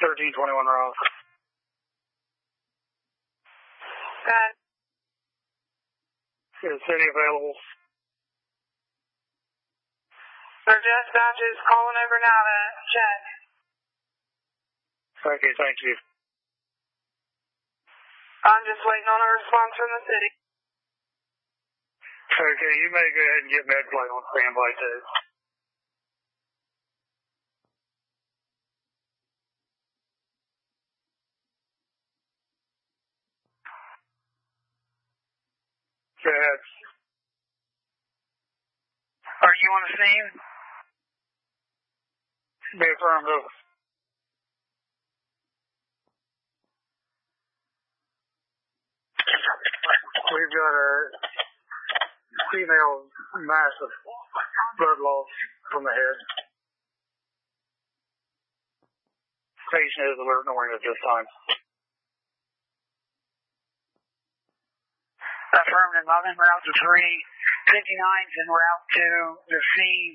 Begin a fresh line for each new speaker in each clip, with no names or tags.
1321 Rouse.
Good.
Is the city available?
Their dispatch is calling over now to check.
Okay, thank you.
I'm just waiting on a response from the city.
Okay, you may go ahead and get MedFlight on standby too. Go ahead.
Are you on the scene?
Be affirmative. We've got a female massive blood loss from the head. Patient is alert and oriented at this time.
Affirmative. I'm en route to 359's en route to the scene.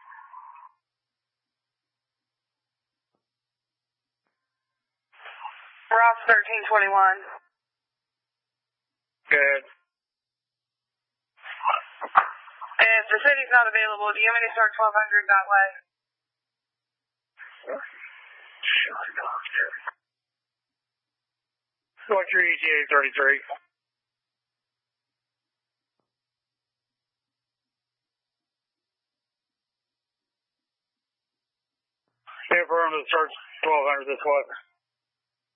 Route 1321.
Good.
If the city's not available, do you want me to start 1200 that way?
What's your ETA 33? Affirmative, starts 1200 this way.